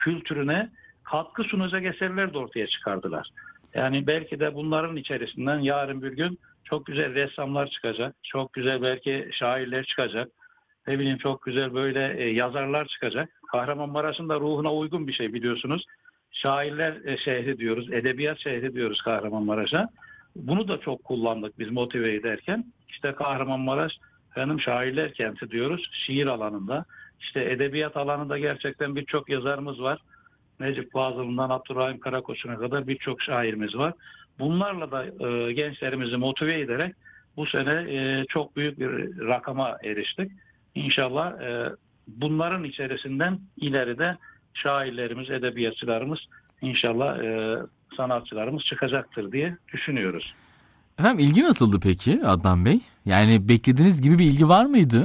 kültürüne katkı sunacak eserler de ortaya çıkardılar. Yani belki de bunların içerisinden yarın bir gün çok güzel ressamlar çıkacak, çok güzel belki şairler çıkacak, ne bileyim çok güzel böyle yazarlar çıkacak. Kahramanmaraş'ın da ruhuna uygun bir şey biliyorsunuz. Şairler şehri diyoruz, edebiyat şehri diyoruz Kahramanmaraş'a. Bunu da çok kullandık biz motive ederken. İşte Kahramanmaraş şairler kenti diyoruz şiir alanında. İşte edebiyat alanında gerçekten birçok yazarımız var. Necip Fazıl'ından Abdurrahim Karakoç'una kadar birçok şairimiz var. Bunlarla da gençlerimizi motive ederek bu sene çok büyük bir rakama eriştik. İnşallah bunların içerisinden ileride şairlerimiz, edebiyatçılarımız, inşallah sanatçılarımız çıkacaktır diye düşünüyoruz. Efendim ilgi nasıldı peki Adnan Bey? Yani beklediğiniz gibi bir ilgi var mıydı?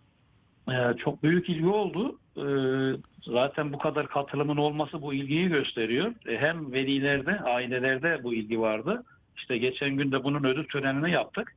Çok büyük ilgi oldu. Zaten bu kadar katılımın olması bu ilgiyi gösteriyor. Hem velilerde, ailelerde bu ilgi vardı. İşte geçen gün de bunun ödül törenini yaptık.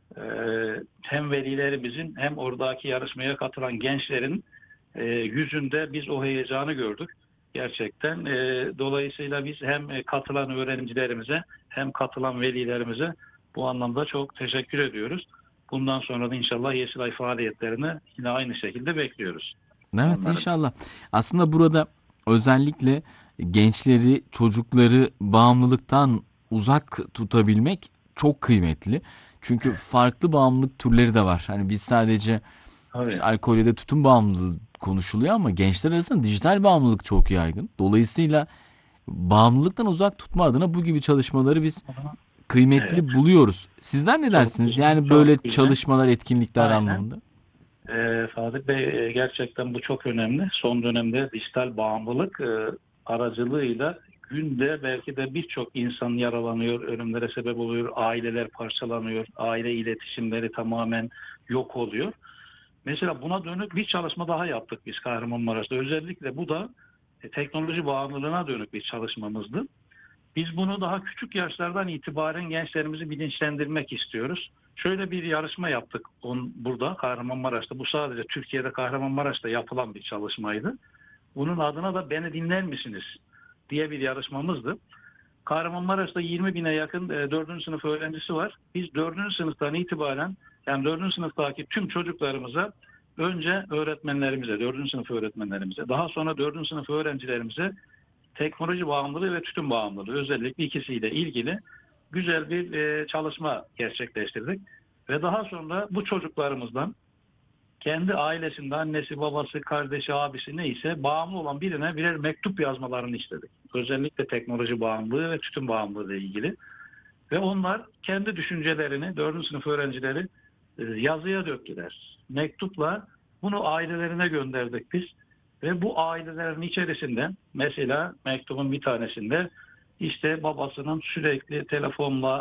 Hem velilerimizin hem oradaki yarışmaya katılan gençlerin yüzünde biz o heyecanı gördük. Gerçekten. Dolayısıyla biz hem katılan öğrencilerimize hem katılan velilerimize bu anlamda çok teşekkür ediyoruz. Bundan sonra da inşallah Yeşilay faaliyetlerini yine aynı şekilde bekliyoruz Evet, onların. inşallah. Aslında burada özellikle gençleri, çocukları bağımlılıktan uzak tutabilmek çok kıymetli. Çünkü farklı bağımlılık türleri de var. Hani biz sadece işte Tabii. alkol ya da tütün bağımlılığı konuşuluyor ama gençler arasında dijital bağımlılık çok yaygın. Dolayısıyla bağımlılıktan uzak tutma adına bu gibi çalışmaları biz Evet. kıymetli buluyoruz. Sizler ne Çok dersiniz? güzel. Yani böyle Çok güzel. çalışmalar, etkinlikler Aynen. anlamında. Fadik Bey, gerçekten bu çok önemli. Son dönemde dijital bağımlılık aracılığıyla günde belki de birçok insan yaralanıyor, ölümlere sebep oluyor, aileler parçalanıyor, aile iletişimleri tamamen yok oluyor. Mesela buna dönük bir çalışma daha yaptık biz Kahramanmaraş'ta. Özellikle bu da teknoloji bağımlılığına dönük bir çalışmamızdı. Biz bunu daha küçük yaşlardan itibaren gençlerimizi bilinçlendirmek istiyoruz. Şöyle bir yarışma yaptık burada Kahramanmaraş'ta. Bu sadece Türkiye'de Kahramanmaraş'ta yapılan bir çalışmaydı. Bunun adına da Beni Dinler Misiniz diye bir yarışmamızdı. Kahramanmaraş'ta 20 bine yakın 4. sınıf öğrencisi var. Biz 4. sınıftan itibaren yani 4. sınıftaki tüm çocuklarımıza önce öğretmenlerimize, 4. sınıf öğretmenlerimize, daha sonra 4. sınıf öğrencilerimize teknoloji bağımlılığı ve tütün bağımlılığı özellikle ikisiyle ilgili güzel bir çalışma gerçekleştirdik. Ve daha sonra bu çocuklarımızdan kendi ailesinde annesi, babası, kardeşi, abisi neyse bağımlı olan birine birer mektup yazmalarını istedik. Özellikle teknoloji bağımlılığı ve tütün bağımlılığı ile ilgili. Ve onlar kendi düşüncelerini 4. sınıf öğrencileri yazıya döktüler. Mektupla bunu ailelerine gönderdik biz. Ve bu ailelerin içerisinde mesela mektubun bir tanesinde işte babasının sürekli telefonla,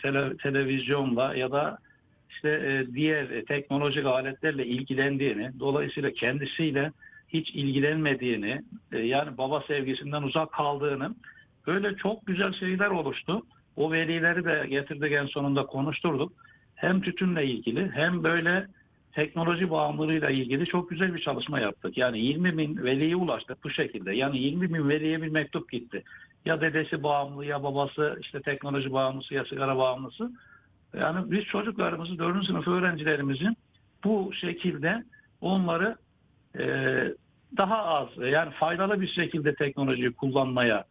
televizyonla ya da işte diğer teknolojik aletlerle ilgilendiğini, dolayısıyla kendisiyle hiç ilgilenmediğini, yani baba sevgisinden uzak kaldığını, böyle çok güzel şeyler oluştu. O velileri de getirdik, en sonunda konuşturduk. Hem tütünle ilgili hem böyle teknoloji bağımlılığıyla ilgili çok güzel bir çalışma yaptık. Yani 20 bin veliye ulaştık bu şekilde. Yani 20 bin veliye bir mektup gitti. Ya dedesi bağımlı, ya babası işte teknoloji bağımlısı, ya sigara bağımlısı. Yani biz çocuklarımızı, 4. sınıf öğrencilerimizin bu şekilde onları e, daha az yani faydalı bir şekilde teknolojiyi kullanmaya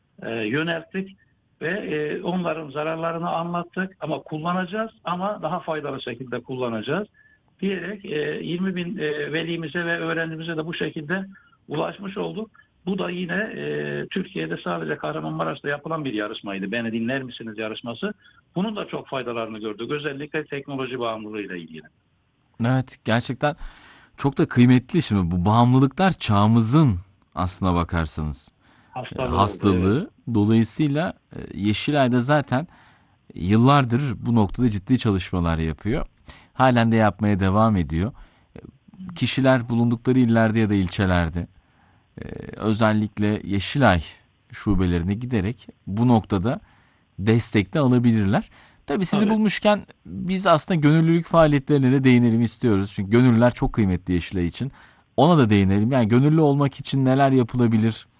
yönelttik ve onların zararlarını anlattık, ama kullanacağız, ama daha faydalı şekilde kullanacağız diyerek 20 bin velimize ve öğrencimize de bu şekilde ulaşmış olduk. Bu da yine Türkiye'de sadece Kahramanmaraş'ta yapılan bir yarışmaydı. Beni Dinler Misiniz yarışması. Bunun da çok faydalarını gördük. Özellikle teknoloji bağımlılığıyla ilgili. Evet, gerçekten çok da kıymetli. Şimdi bu bağımlılıklar çağımızın aslına bakarsanız Hastalığı oldu, evet. hastalığı. Dolayısıyla Yeşilay'da zaten yıllardır bu noktada ciddi çalışmalar yapıyor. Halen de yapmaya devam ediyor. Kişiler bulundukları illerde ya da ilçelerde özellikle Yeşilay şubelerine giderek bu noktada destek de alabilirler. Tabii sizi Tabii. bulmuşken biz aslında gönüllülük faaliyetlerine de değinelim istiyoruz. Çünkü gönüllüler çok kıymetli Yeşilay için. Ona da değinelim. Yani gönüllü olmak için neler yapılabilir?